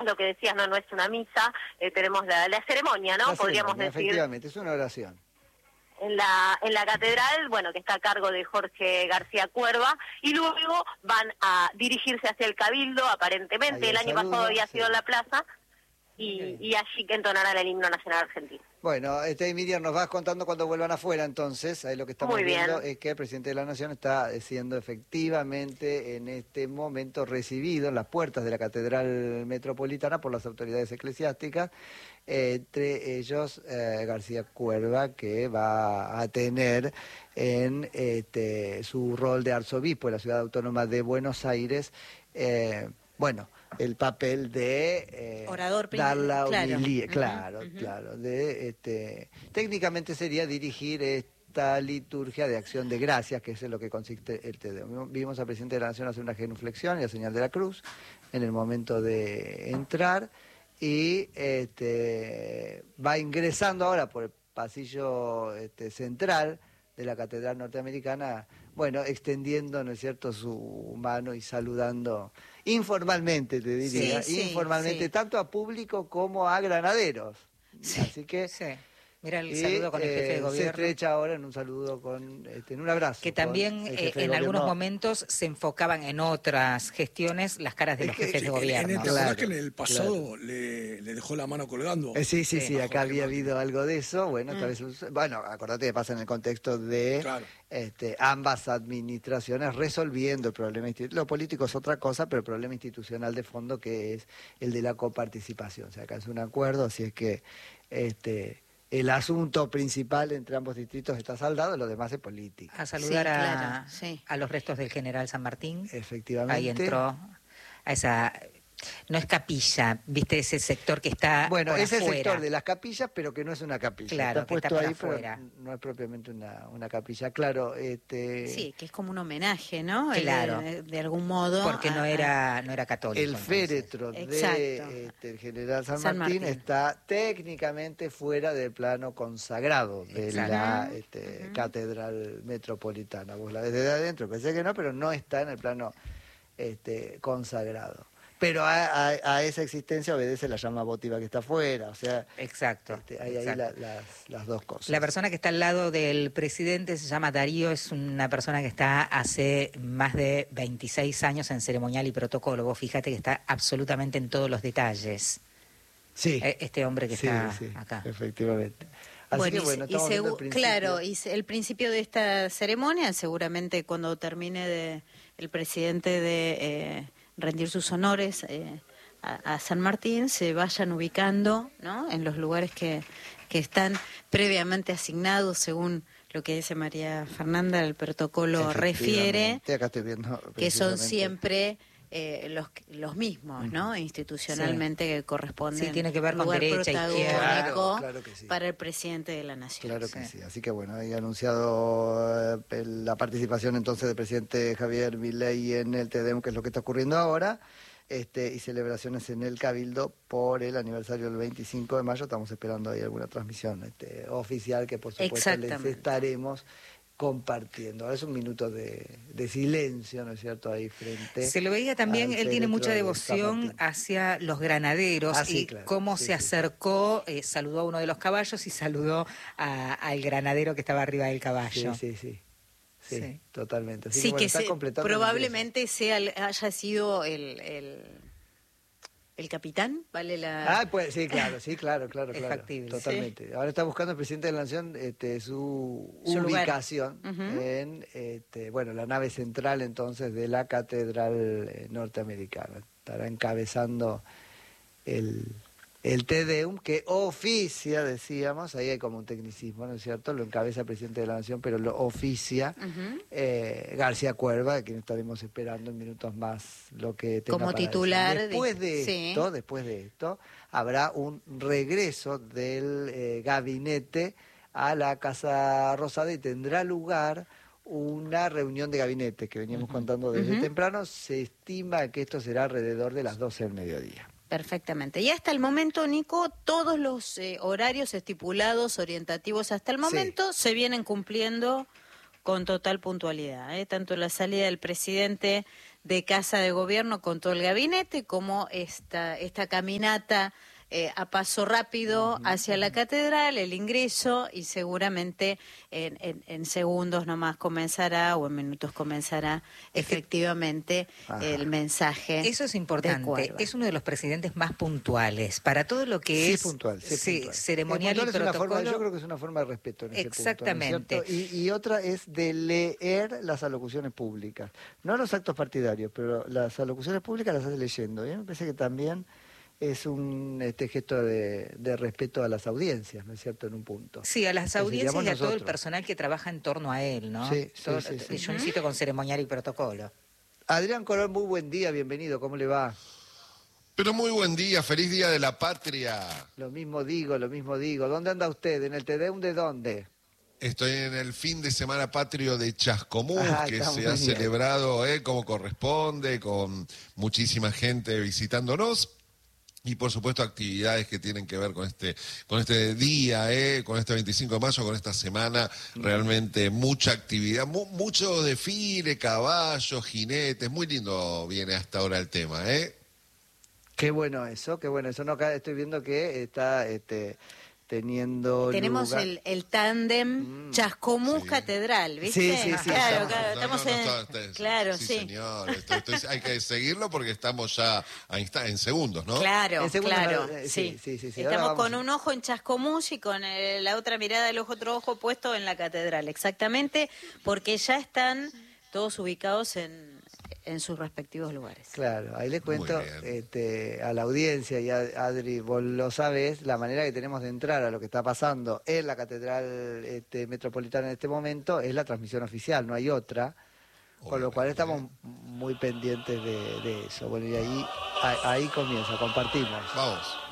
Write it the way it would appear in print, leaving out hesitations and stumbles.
lo que decías, no es una misa, tenemos la ceremonia, ¿no? Podríamos decir. Efectivamente, es una oración. En la catedral, bueno, que está a cargo de Jorge García Cuerva, y luego van a dirigirse hacia el Cabildo, aparentemente. El año pasado había sido en la plaza, y allí que entonarán el himno nacional argentino. Bueno, Miriam, nos vas contando cuando vuelvan afuera, entonces. Ahí lo que estamos viendo es que el presidente de la Nación está siendo efectivamente en este momento recibido en las puertas de la Catedral Metropolitana por las autoridades eclesiásticas, entre ellos García Cuerva, que va a tener en su rol de arzobispo de la Ciudad Autónoma de Buenos Aires, el papel de orador, dar la claro. homilía, claro, técnicamente sería dirigir esta liturgia de acción de gracias, que es en lo que consiste el Te Deum. Vimos al presidente de la Nación hacer una genuflexión y la señal de la cruz en el momento de entrar, y va ingresando ahora por el pasillo central de la Catedral Norteamericana, extendiendo, ¿no es cierto?, su mano y saludando informalmente, te diría, tanto a público como a granaderos. Sí, así que mira el saludo con el jefe de gobierno. Se estrecha ahora en un saludo en un abrazo. Que también en algunos momentos se enfocaban en otras gestiones las caras de los jefes de gobierno. ¿Te acordás que en el pasado le dejó la mano colgando? Sí, acá había habido algo de eso. Acordate que pasa en el contexto de ambas administraciones resolviendo el problema institucional. Lo político es otra cosa, pero el problema institucional de fondo, que es el de la coparticipación. O sea, acá es un acuerdo, así es que el asunto principal entre ambos distritos está saldado, lo demás es política. A saludar a los restos del general San Martín. Efectivamente. Ahí entró a esa... No es capilla, ¿viste? Ese sector que está por es el afuera. sector de las capillas, pero que no es una capilla. Claro, está puesto está ahí, afuera. Pero no es propiamente una capilla. Claro, Sí, que es como un homenaje, ¿no? Claro. De algún modo. Porque no era católico. El féretro del general San Martín está técnicamente fuera del plano consagrado de la Catedral Metropolitana. Vos la ves desde adentro, pensé que no, pero no está en el plano consagrado. Pero a esa existencia obedece la llama votiva que está afuera, o sea... Exacto. Hay ahí las dos cosas. La persona que está al lado del presidente se llama Darío, es una persona que está hace más de 26 años en ceremonial y protocolo. Vos fíjate que está absolutamente en todos los detalles. Sí. Este hombre que está acá. Efectivamente. Así claro, y el principio de esta ceremonia, seguramente cuando termine el presidente de... rendir sus honores a San Martín, se vayan ubicando, ¿no?, en los lugares que están previamente asignados según lo que dice María Fernanda, el protocolo refiere, acá estoy viendo que son siempre los mismos, ¿no?, institucionalmente, que corresponden. Sí, tiene que ver con lugar derecha, izquierda. Claro que sí. Para el presidente de la Nación. Claro que sí. Así que hay anunciado la participación entonces del presidente Javier Milei en el Te Deum, que es lo que está ocurriendo ahora, y celebraciones en el Cabildo por el aniversario del 25 de mayo. Estamos esperando ahí alguna transmisión oficial que por supuesto les estaremos compartiendo. Ahora es un minuto de silencio, ¿no es cierto?, ahí frente. Se lo veía también, él tiene mucha devoción hacia los granaderos, cómo se acercó, saludó a uno de los caballos y saludó al granadero que estaba arriba del caballo. Sí, totalmente. Así sí, que probablemente haya sido el capitán, ¿vale la...? Pues sí, claro. Es factible. Totalmente. Sí. Ahora está buscando el presidente de la Nación su ubicación en la nave central entonces de la Catedral Norteamericana. Estará encabezando el Te Deum, que oficia, decíamos, ahí hay como un tecnicismo, ¿no es cierto? Lo encabeza el presidente de la Nación, pero lo oficia García Cuerva, de quien estaremos esperando en minutos más lo que tenga como para titular. Decir. Después de esto, habrá un regreso del gabinete a la Casa Rosada y tendrá lugar una reunión de gabinete que veníamos contando desde temprano. Se estima que esto será alrededor de las 12 del mediodía. Perfectamente. Y hasta el momento, Nico, todos los horarios estipulados, orientativos hasta el momento, se vienen cumpliendo con total puntualidad, Tanto la salida del presidente de Casa de Gobierno con todo el gabinete, como esta caminata a paso rápido hacia la catedral, el ingreso, y seguramente en segundos nomás comenzará, o en minutos comenzará efectivamente el mensaje. Eso es importante. Es uno de los presidentes más puntuales para todo lo que es puntual, puntual. Ceremonial y protocolo. Yo creo que es una forma de respeto en ese Exactamente. punto, ¿no es cierto? Y otra es de leer las alocuciones públicas, no los actos partidarios, pero las alocuciones públicas las hace leyendo. Y a mí me parece que también es un gesto de respeto a las audiencias, ¿no es cierto?, en un punto. Sí, a las audiencias y a nosotros. todo el personal que trabaja en torno a él, ¿no? Sí, Yo insisto con ceremonial y protocolo. Adrián Colón, muy buen día, bienvenido, ¿cómo le va? Pero muy buen día, feliz Día de la Patria. Lo mismo digo. ¿Dónde anda usted? ¿En el Tedeum de dónde? Estoy en el fin de semana patrio de Chascomús, que se ha bien. celebrado como corresponde, con muchísima gente visitándonos. Y por supuesto actividades que tienen que ver con este día, con este 25 de mayo, con esta semana, realmente mucha actividad, mucho desfile, caballos, jinetes, muy lindo viene hasta ahora el tema, Qué bueno eso. No, acá estoy viendo que está teniendo Tenemos lugar. el tándem Chascomús Catedral, ¿viste? Sí. Claro, estamos Claro, sí. Señor, hay que seguirlo porque estamos ya en segundos, ¿no? Claro, En segundos, claro. sí. Estamos con un ojo en Chascomús y con la otra mirada del otro ojo puesto en la catedral, exactamente, porque ya están todos ubicados en sus respectivos lugares. Claro, ahí le cuento a la audiencia, y Adri, vos lo sabés, la manera que tenemos de entrar a lo que está pasando en la Catedral Metropolitana en este momento es la transmisión oficial, no hay otra, con lo cual estamos muy pendientes de eso. Bueno, y ahí comienza, compartimos. Vamos.